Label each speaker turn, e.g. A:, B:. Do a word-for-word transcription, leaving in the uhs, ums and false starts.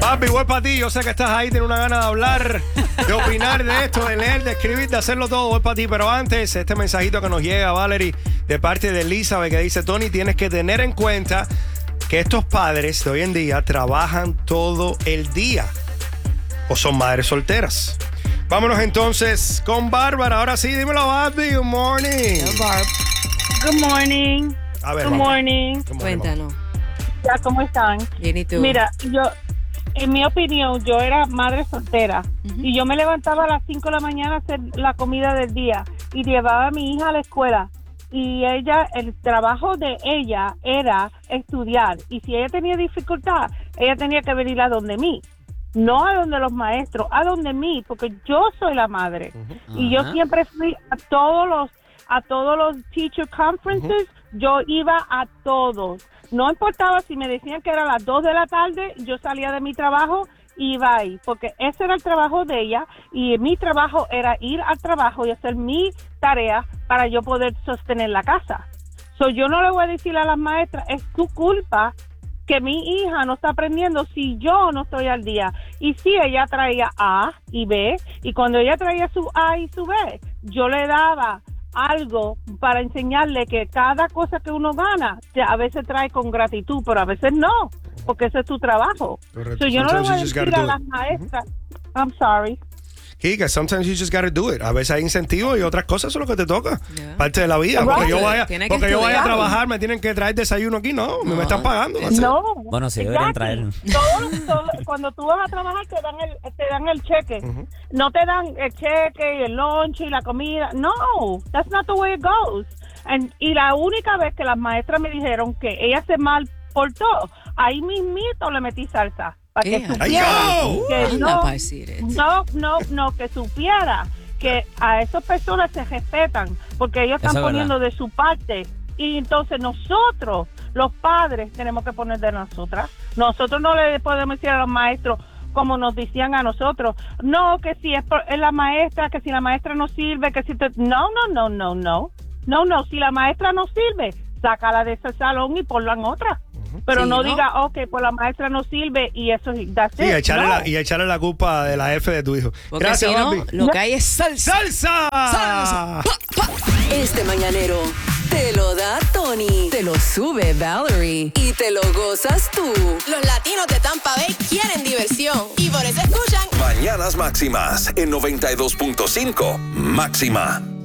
A: Papi, voy para ti. Yo sé que estás ahí, tienes una gana de hablar, de opinar de esto, de leer, de escribir, de hacerlo todo. Voy para ti. Pero antes, este mensajito que nos llega, Valerie, de parte de Elizabeth, que dice: Tony, tienes que tener en cuenta que estos padres de hoy en día trabajan todo el día o son madres solteras. Vámonos entonces con Bárbara. Ahora sí, dímelo, Barbie. Good morning.
B: Hello, Barb.
C: Good morning.
A: A ver,
C: Good
A: vamos.
C: morning.
A: Good morning,
B: Cuéntanos.
C: Ya, ¿cómo están?
B: Bien, ¿y tú?
C: Mira, yo, en mi opinión, yo era madre soltera.
B: Ujú.
C: Y yo me levantaba a las cinco de la mañana a hacer la comida del día y llevaba a mi hija a la escuela. Y ella, el trabajo de ella era estudiar. Y si ella tenía dificultad, ella tenía que venir a donde mí. No a donde los maestros, a donde mí, porque yo soy la madre.
A: Uh-huh.
C: Y yo
B: Ajá.
C: siempre fui a todos los, a todos los teacher conferences, uh-huh. Yo iba a todos. No importaba si me decían que era las dos de la tarde, yo salía de mi trabajo y iba ahí, porque ese era el trabajo de ella y mi trabajo era ir al trabajo y hacer mi tarea para yo poder sostener la casa. So, yo no le voy a decir a las maestras, es tu culpa que mi hija no está aprendiendo si yo no estoy al día. Y sí, ella traía A y B, y cuando ella traía su A y su B, yo le daba algo para enseñarle que cada cosa que uno gana a veces trae con gratitud, pero a veces no, porque ese es tu trabajo.
A: Correcto.
C: So, yo no le voy a
A: Sometimes you just
C: decir
A: gotta
C: a
A: do
C: las
A: it.
C: maestras, I'm sorry.
A: Kika, sometimes you just gotta do it. A veces hay incentivos y otras cosas son lo que te toca.
B: Yeah.
A: Parte de la vida.
C: Right.
A: Porque yo vaya,
B: Tiene que
A: porque yo vaya a
B: estudiar.
A: trabajar, me tienen que traer desayuno aquí. No,
B: No.
A: me están pagando. that's it.
C: No.
D: Bueno, sí, deberían traer.
C: Todo, todo, cuando tú vas a trabajar te dan el, te dan el cheque.
A: Ujú.
C: No te dan el cheque y el lunch y la comida. No, that's not the way it goes. And, y la única vez que las maestras me dijeron que ella se mal portó, ahí mismito le metí salsa. Para que
B: Ea.
C: supiera
A: Ay, yo.
C: que
B: Anda
C: no,
B: pa' decir eso.
C: no, no, no, que supiera que a esas personas se respetan porque ellos
D: Eso
C: están
D: es
C: poniendo de su parte y entonces nosotros, los padres, tenemos que poner de nosotras. Nosotros no le podemos decir a los maestros como nos decían a nosotros, no, que si es, por, es la maestra, que si la maestra no sirve, que si te... No, no, no, no, no, no, no, si la maestra no sirve, sácala de ese salón y ponla en otra. Pero
B: Sí,
C: no,
B: ¿no?
C: diga, ok, pues la maestra no sirve y eso es that's
A: Sí,
C: it.
A: echarle
C: No.
A: la, y echarle la culpa de la F de tu hijo.
B: Porque
A: Gracias,
B: si no,
A: papi.
B: lo que hay es salsa.
A: ¡Salsa!
B: Salsa.
E: Este mañanero te lo da Tony, te lo sube Valerie y te lo gozas tú.
F: Los latinos de Tampa Bay quieren diversión y por eso escuchan
G: Mañanas Máximas en noventa y dos punto cinco. Máxima.